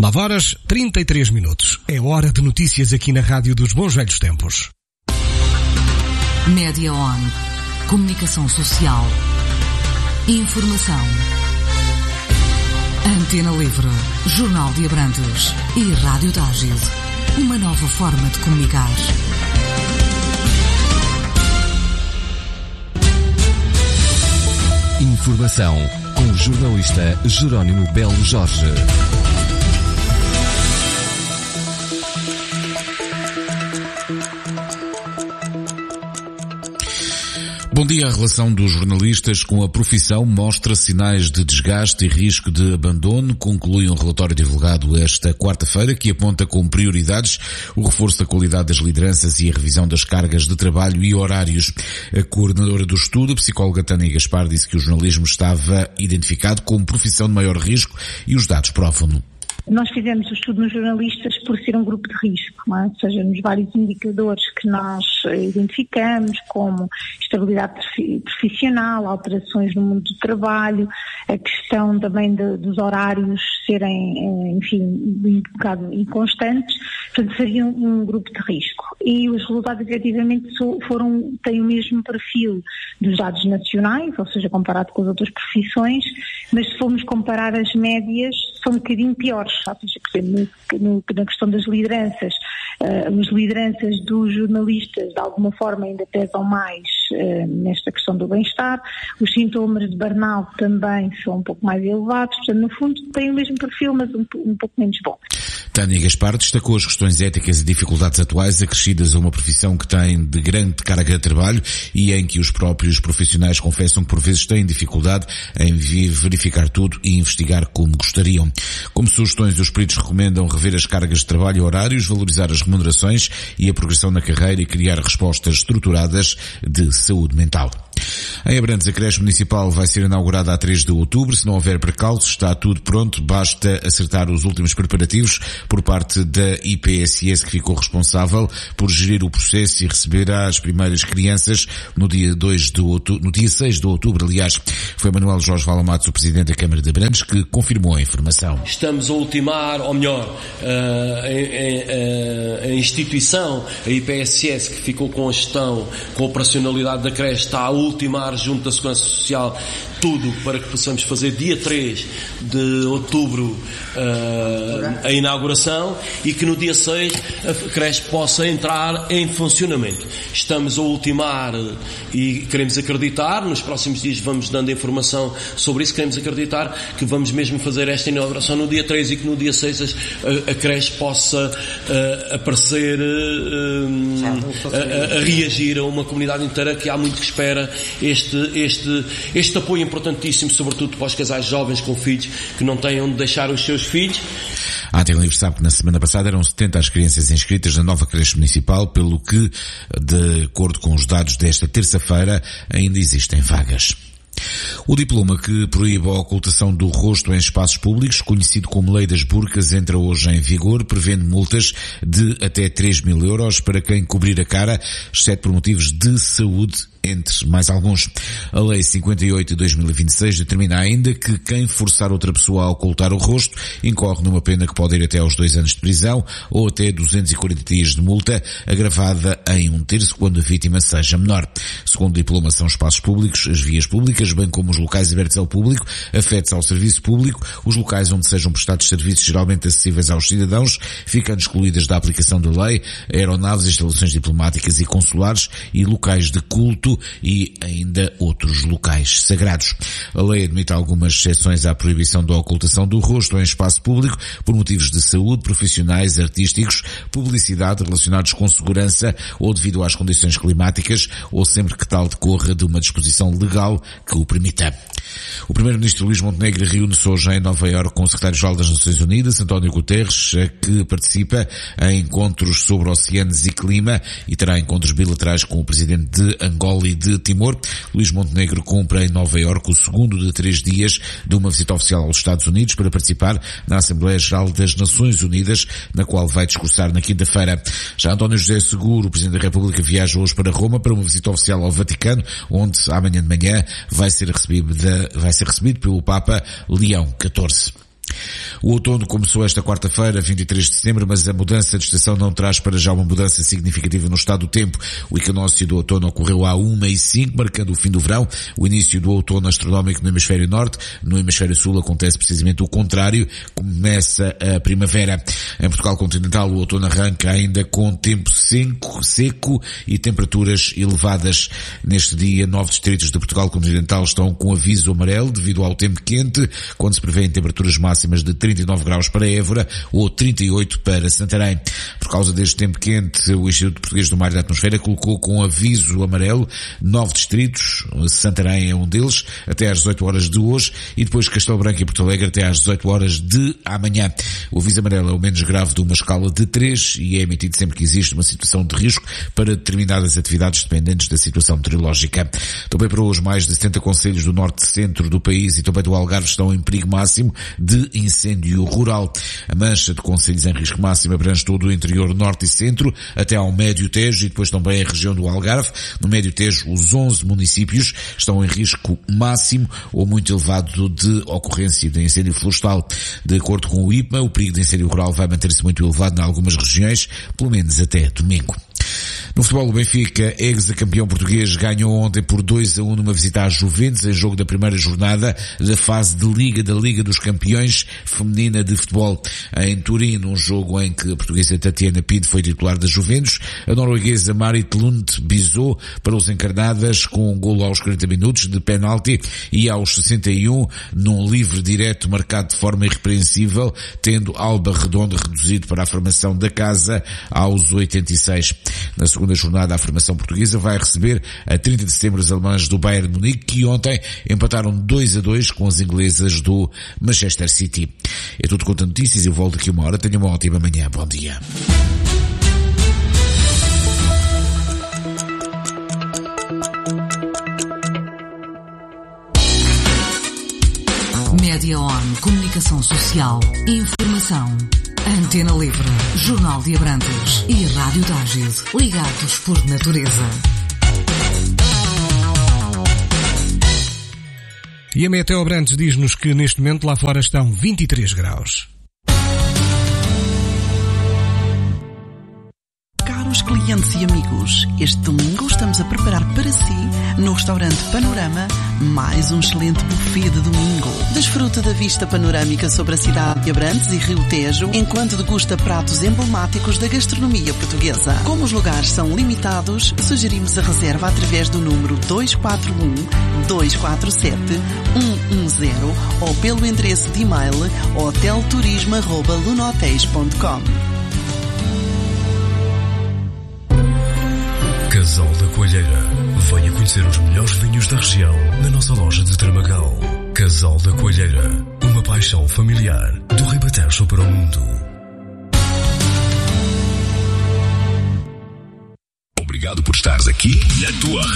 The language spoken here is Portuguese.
9h33. É hora de notícias aqui na Rádio dos Bons Velhos Tempos. Média On. Comunicação social. Informação. Antena Livre. Jornal de Abrantes. E Rádio Tágil. Uma nova forma de comunicar. Informação com o jornalista Jerónimo Belo Jorge. Bom dia. A relação dos jornalistas com a profissão mostra sinais de desgaste e risco de abandono, conclui um relatório divulgado esta quarta-feira que aponta como prioridades o reforço da qualidade das lideranças e a revisão das cargas de trabalho e horários. A coordenadora do estudo, a psicóloga Tânia Gaspar, disse que o jornalismo estava identificado como profissão de maior risco e os dados provam-no. Nós fizemos o estudo nos jornalistas por ser um grupo de risco, não é? Ou seja, nos vários indicadores que nós identificamos, como estabilidade profissional, alterações no mundo do trabalho, a questão também dos horários serem, enfim, um bocado inconstantes, portanto seria um grupo de risco. E os resultados efetivamente têm o mesmo perfil dos dados nacionais, ou seja, comparado com as outras profissões, mas se formos comparar as médias, são um bocadinho piores. Ou seja, por exemplo, na questão das lideranças, as lideranças dos jornalistas de alguma forma ainda pesam mais nesta questão do bem-estar, os sintomas de burnout também são um pouco mais elevados, portanto no fundo têm o mesmo perfil, mas um pouco menos bom. Tânia Gaspar destacou as questões éticas e dificuldades atuais acrescidas a uma profissão que tem de grande carga de trabalho e em que os próprios profissionais confessam que por vezes têm dificuldade em verificar tudo e investigar como gostariam. Como sugestões, os peritos recomendam rever as cargas de trabalho e horários, valorizar as remunerações e a progressão na carreira e criar respostas estruturadas de saúde mental. Em Abrantes, a creche municipal vai ser inaugurada a 3 de outubro. Se não houver percalços, está tudo pronto. Basta acertar os últimos preparativos por parte da IPSS, que ficou responsável por gerir o processo e receber as primeiras crianças no dia 6 de outubro, aliás. Foi Manuel Jorge Valamatos, o presidente da Câmara de Abrantes, que confirmou a informação. Estamos a ultimar, ou melhor, a instituição, a IPSS, que ficou com a gestão, com a operacionalidade da creche, está a ultimar junto da Segurança Social tudo para que possamos fazer dia 3 de outubro a inauguração e que no dia 6 a creche possa entrar em funcionamento. Estamos a ultimar e queremos acreditar, nos próximos dias vamos dando informação sobre isso, queremos acreditar que vamos mesmo fazer esta inauguração no dia 3 e que no dia 6 a creche possa aparecer a reagir a uma comunidade inteira que há muito que espera este apoio importantíssimo, sobretudo para os casais jovens com filhos que não têm onde deixar os seus filhos. A Antena Livre sabe que na semana passada eram 70 as crianças inscritas na nova creche municipal, pelo que, de acordo com os dados desta terça-feira, ainda existem vagas. O diploma que proíbe a ocultação do rosto em espaços públicos, conhecido como Lei das Burcas, entra hoje em vigor, prevendo multas de até 3.000 euros para quem cobrir a cara, exceto por motivos de saúde, entre mais alguns. A Lei 58 de 2026 determina ainda que quem forçar outra pessoa a ocultar o rosto incorre numa pena que pode ir até aos 2 anos de prisão ou até 240 dias de multa, agravada em 1/3 quando a vítima seja menor. Segundo o diploma, são espaços públicos, as vias públicas, bem como os locais abertos ao público, afetos ao serviço público, os locais onde sejam prestados serviços geralmente acessíveis aos cidadãos, ficando excluídas da aplicação da lei aeronaves, instalações diplomáticas e consulares e locais de culto e ainda outros locais sagrados. A lei admite algumas exceções à proibição da ocultação do rosto em espaço público por motivos de saúde, profissionais, artísticos, publicidade relacionados com segurança ou devido às condições climáticas ou sempre que tal decorra de uma disposição legal que o permita. O primeiro-ministro Luís Montenegro reúne-se hoje em Nova Iorque com o secretário-geral das Nações Unidas, António Guterres, que participa em encontros sobre oceanos e clima e terá encontros bilaterais com o presidente de Angola e de Timor. Luís Montenegro cumpre em Nova Iorque o segundo de 3 dias de uma visita oficial aos Estados Unidos para participar na Assembleia Geral das Nações Unidas, na qual vai discursar na quinta-feira. Já António José Seguro, o presidente da República, viaja hoje para Roma para uma visita oficial ao Vaticano, onde amanhã de manhã vai ser recebido pelo Papa Leão XIV. O outono começou esta quarta-feira, 23 de setembro, mas a mudança de estação não traz para já uma mudança significativa no estado do tempo. O equinócio do outono ocorreu à 1h05, marcando o fim do verão, o início do outono astronómico no hemisfério norte. No hemisfério sul acontece precisamente o contrário, começa a primavera. Em Portugal continental, o outono arranca ainda com tempo seco e temperaturas elevadas. Neste dia, 9 distritos de Portugal continental estão com aviso amarelo devido ao tempo quente, quando se prevêem temperaturas máximas de 39 graus para Évora ou 38 para Santarém. Por causa deste tempo quente, o Instituto Português do Mar e da Atmosfera colocou com aviso amarelo 9 distritos, Santarém é um deles, até às 18 horas de hoje, e depois Castelo Branco e Porto Alegre até às 18 horas de amanhã. O aviso amarelo é o menos grave de uma escala de 3 e é emitido sempre que existe uma situação de risco para determinadas atividades dependentes da situação meteorológica. Também para hoje, mais de 70 concelhos do norte e centro do país e também do Algarve estão em perigo máximo de incêndio rural. A mancha de concelhos em risco máximo abrange todo o interior norte e centro, até ao Médio Tejo e depois também a região do Algarve. No Médio Tejo, os 11 municípios estão em risco máximo ou muito elevado de ocorrência de incêndio florestal. De acordo com o IPMA, o perigo de incêndio rural vai manter-se muito elevado em algumas regiões, pelo menos até domingo. No futebol, o Benfica, ex-campeão português, ganhou ontem por 2-1 numa visita às Juventus, em jogo da primeira jornada da fase de Liga da Liga dos Campeões feminina de futebol. Em Turim, num jogo em que a portuguesa Tatiana Pinto foi titular da Juventus, a norueguesa Marit Lund bisou para os encarnadas com um golo aos 40 minutos de penalti e aos 61 num livre direto marcado de forma irrepreensível, tendo Alba Redondo reduzido para a formação da casa aos 86. Na segunda jornada, a formação portuguesa vai receber a 30 de setembro os alemães do Bayern de Munique, que ontem empataram 2-2 com as inglesas do Manchester City. É tudo quanto a notícias, eu volto daqui uma hora. Tenha uma ótima manhã. Bom dia. Média On, comunicação social, informação. Antena Livre, Jornal de Abrantes e Rádio Tágil, ligados por natureza. E a Meteo Abrantes diz-nos que neste momento lá fora estão 23 graus. Caros clientes e amigos, este domingo estamos a preparar para si, no restaurante Panorama, mais um excelente buffet de domingo. Desfruta da vista panorâmica sobre a cidade de Abrantes e Rio Tejo, enquanto degusta pratos emblemáticos da gastronomia portuguesa. Como os lugares são limitados, sugerimos a reserva através do número 241-247-110 ou pelo endereço de e-mail hotelturismo@lunotéis.com. Casal da Coalheira. Venha conhecer os melhores vinhos da região na nossa loja de Tramagal. Casal da Coalheira. Uma paixão familiar do Ribatejo para o mundo. Obrigado por estares aqui na tua